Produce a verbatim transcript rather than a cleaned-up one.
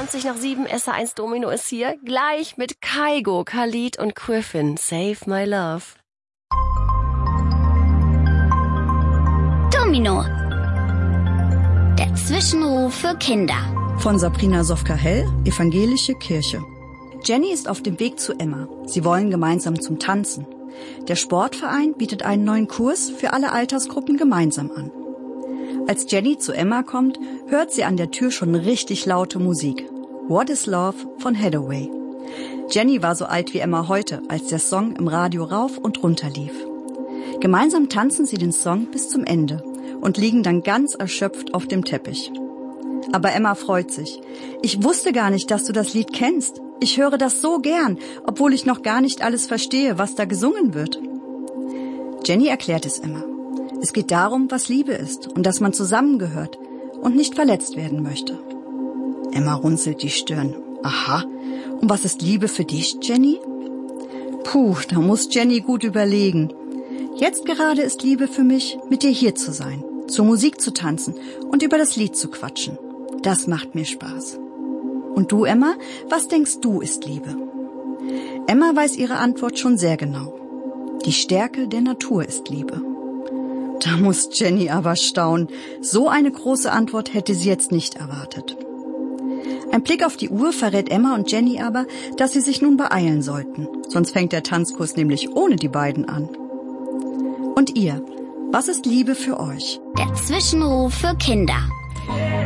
zwanzig nach sieben, S R eins Domino ist hier. Gleich mit Kygo, Khalid und Griffin. Save My Love. Domino. Der Zwischenruf für Kinder. Von Sabrina Sofka-Hell, Evangelische Kirche. Jenny ist auf dem Weg zu Emma. Sie wollen gemeinsam zum Tanzen. Der Sportverein bietet einen neuen Kurs für alle Altersgruppen gemeinsam an. Als Jenny zu Emma kommt, hört sie an der Tür schon richtig laute Musik. What is Love von Hathaway. Jenny war so alt wie Emma heute, als der Song im Radio rauf und runter lief. Gemeinsam tanzen sie den Song bis zum Ende und liegen dann ganz erschöpft auf dem Teppich. Aber Emma freut sich. Ich wusste gar nicht, dass du das Lied kennst. Ich höre das so gern, obwohl ich noch gar nicht alles verstehe, was da gesungen wird. Jenny erklärt es Emma. Es geht darum, was Liebe ist und dass man zusammengehört und nicht verletzt werden möchte. Emma runzelt die Stirn. Aha, und was ist Liebe für dich, Jenny? Puh, da muss Jenny gut überlegen. Jetzt gerade ist Liebe für mich, mit dir hier zu sein, zur Musik zu tanzen und über das Lied zu quatschen. Das macht mir Spaß. Und du, Emma, was denkst du ist Liebe? Emma weiß ihre Antwort schon sehr genau. Die Stärke der Natur ist Liebe. Da muss Jenny aber staunen. So eine große Antwort hätte sie jetzt nicht erwartet. Ein Blick auf die Uhr verrät Emma und Jenny aber, dass sie sich nun beeilen sollten. Sonst fängt der Tanzkurs nämlich ohne die beiden an. Und ihr, was ist Liebe für euch? Der Zwischenruf für Kinder.